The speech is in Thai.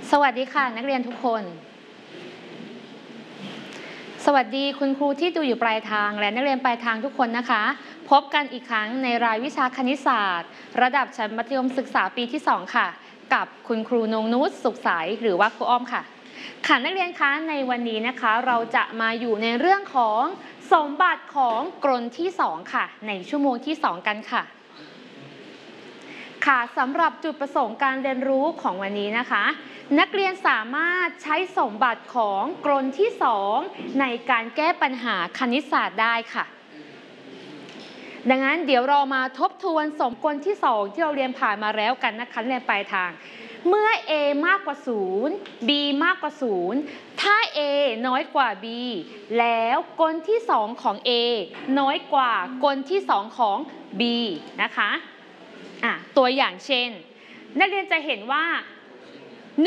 สวัสดีค่ะนักเรียนทุกคนสวัสดีคุณครูที่ดูอยู่ปลายทางและนักเรียนปลายทางทุกคนนะคะพบกันอีกครั้งในรายวิชาคณิตศาสตร์ระดับชั้นมัธยมศึกษาปีที่2ค่ะกับคุณครูนงนุชสุขใสหรือว่าครูอ้อมค่ะค่ะนักเรียนคะในวันนี้นะคะเราจะมาอยู่ในเรื่องของสมบัติของกรณที่2ค่ะในชั่วโมงที่2กันค่ะค่ะสำหรับจุดประสงค์การเรียนรู้ของวันนี้นะคะนักเรียนสามารถใช้สมบัติของกรณที่2ในการแก้ปัญหาคณิตศาสตร์ได้ค่ะดังนั้นเดี๋ยวเรามาทบทวนสมกลที่2ที่เราเรียนผ่านมาแล้วกันนะคะเรียนปลายทางเมื่อ a มากกว่า0 b มากกว่า0ถ้า a น้อยกว่า b แล้วกลที่2ของ a น้อยกว่ากลที่2ของ b นะคะตัวอย่างเช่นนักเรียนจะเห็นว่า